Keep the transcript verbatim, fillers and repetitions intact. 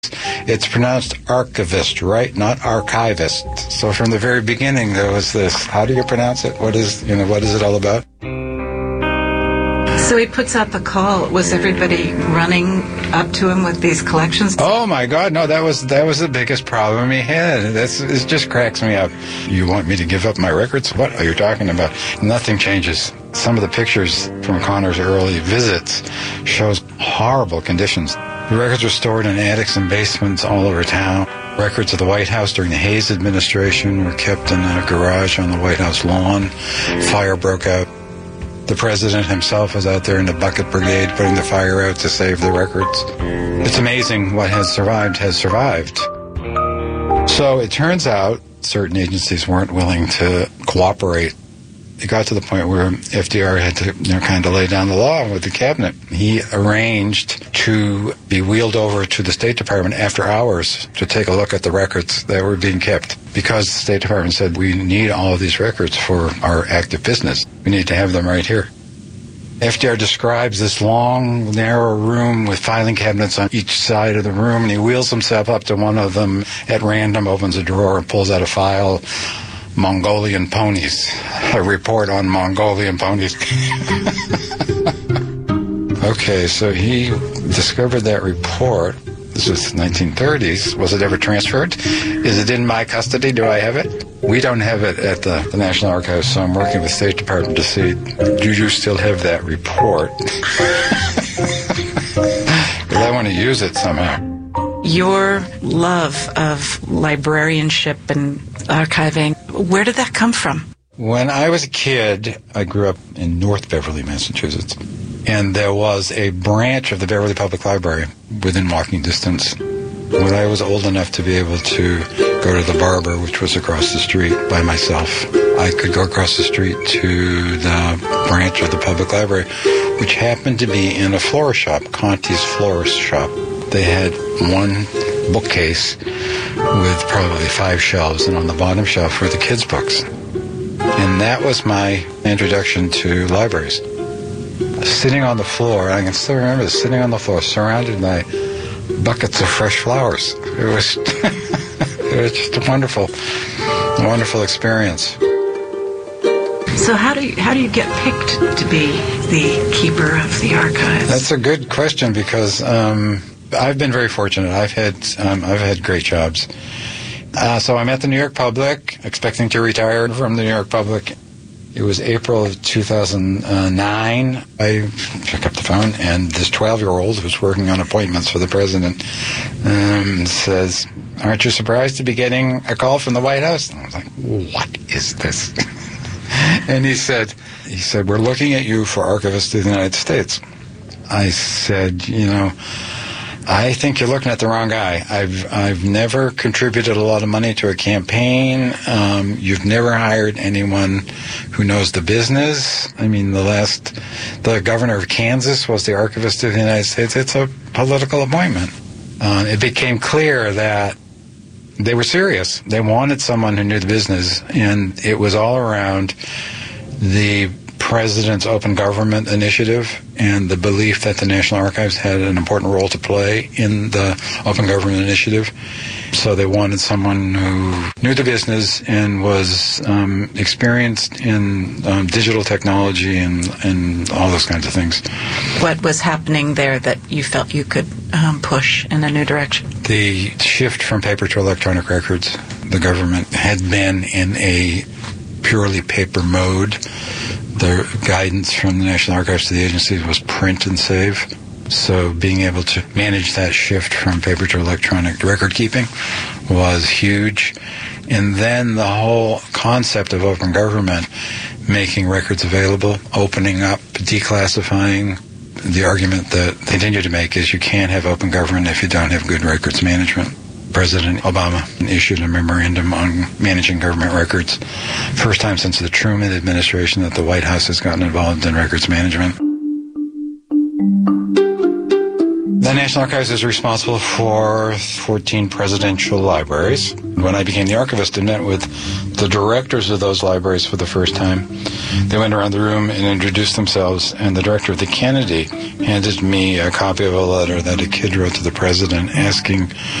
It's pronounced archivist, right? Not archivist. So from the very beginning, there was this, how do you pronounce it? What is, you know, what is it all about? So he puts out the call. Was everybody running up to him with these collections? Oh my God, no, that was that was the biggest problem he had. That's, it just cracks me up. You want me to give up my records? What are you talking about? Nothing changes. Some of the pictures from Connor's early visits shows horrible conditions. The records were stored in attics and basements all over town. Records of the White House during the Hayes administration were kept in a garage on the White House lawn. Fire broke out. The president himself was out there in the bucket brigade putting the fire out to save the records. It's amazing what has survived has survived. So it turns out certain agencies weren't willing to cooperate. It got to the point where F D R had to, you know, kind of lay down the law with the cabinet. He arranged to be wheeled over to the State Department after hours to take a look at the records that were being kept. Because the State Department said, we need all of these records for our active business. We need to have them right here. F D R describes this long, narrow room with filing cabinets on each side of the room, and he wheels himself up to one of them at random, opens a drawer, and pulls out a file. Mongolian ponies. A report on Mongolian ponies. Okay, so he discovered that report. This was nineteen thirties. Was it ever transferred? Is it in my custody? Do I have it? We don't have it at the, the National Archives, so I'm working with the State Department to see, do you still have that report? Because I want to use it somehow. Your love of librarianship and archiving, where did that come from? When I was a kid, I grew up in North Beverly, Massachusetts, and there was a branch of the Beverly Public Library within walking distance. When I was old enough to be able to go to the Barber, which was across the street, by myself, I could go across the street to the branch of the public library, which happened to be in a florist shop, Conti's Florist Shop. They had one bookcase with probably five shelves, and on the bottom shelf were the kids' books. And that was my introduction to libraries. Sitting on the floor, I can still remember this, sitting on the floor, surrounded by buckets of fresh flowers. It was, it was just a wonderful, wonderful experience. So how do you, how do you get picked to be the keeper of the archives? That's a good question because um, I've been very fortunate. I've had um, I've had great jobs. Uh, so I'm at the New York Public, expecting to retire from the New York Public. It was April of two thousand nine. I pick up the phone, and this twelve-year-old who's working on appointments for the president um, says, "Aren't you surprised to be getting a call from the White House?" And I was like, "What is this?" And he said, "He said we're looking at you for Archivist of the United States." I said, "You know, I think you're looking at the wrong guy. I've I've never contributed a lot of money to a campaign. Um, you've never hired anyone who knows the business. I mean, the last, the governor of Kansas was the Archivist of the United States. It's a political appointment." Uh, it became clear that they were serious. They wanted someone who knew the business, and it was all around the President's Open Government Initiative and the belief that the National Archives had an important role to play in the Open Government Initiative. So they wanted someone who knew the business and was um, experienced in um, digital technology and, and all those kinds of things. What was happening there that you felt you could um, push in a new direction? The shift from paper to electronic records. The government had been in a purely paper mode. The guidance from the National Archives to the agencies was print and save. So being able to manage that shift from paper to electronic record keeping was huge. And then the whole concept of open government, making records available, opening up, declassifying. The argument that they continue to make is you can't have open government if you don't have good records management. President Obama issued a memorandum on managing government records. First time since the Truman administration that the White House has gotten involved in records management. The National Archives is responsible for fourteen presidential libraries. When I became the archivist and met with the directors of those libraries for the first time, they went around the room and introduced themselves, and the director of the Kennedy handed me a copy of a letter that a kid wrote to the president asking